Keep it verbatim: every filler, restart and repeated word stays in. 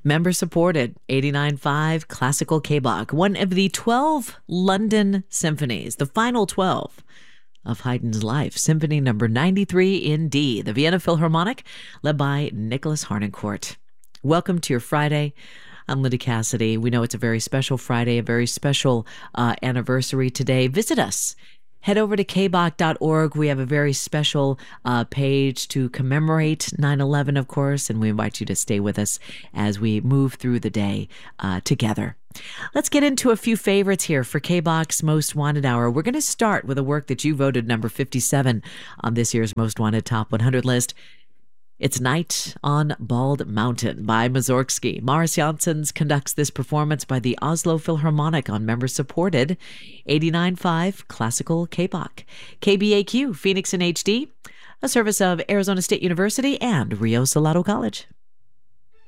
Member supported, eighty-nine point five Classical K-Bach, one of the twelve London symphonies, the final twelve of Haydn's life. Symphony number ninety-three in D, the Vienna Philharmonic, led by Nicholas Harnoncourt. Welcome to your Friday. I'm Linda Cassidy. We know it's a very special Friday, a very special uh, anniversary today. Visit us. Head over to k bach dot org. We have a very special uh, page to commemorate nine eleven, of course, and we invite you to stay with us as we move through the day uh, together. Let's get into a few favorites here for K-Bach's Most Wanted Hour. We're going to start with a work that you voted number fifty-seven on this year's Most Wanted Top one hundred list. It's Night on Bald Mountain by Mussorgsky. Marius Jansons conducts this performance by the Oslo Philharmonic on member-supported eighty-nine point five Classical K-Bach. K B A Q, Phoenix in H D, a service of Arizona State University and Rio Salado College.